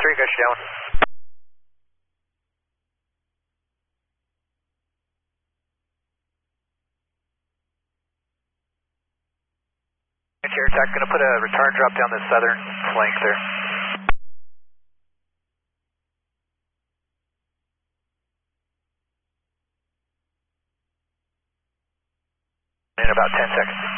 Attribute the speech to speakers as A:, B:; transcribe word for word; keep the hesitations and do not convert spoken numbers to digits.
A: three, got you down. Air attack, going to put a return drop down the southern flank there. In about ten seconds.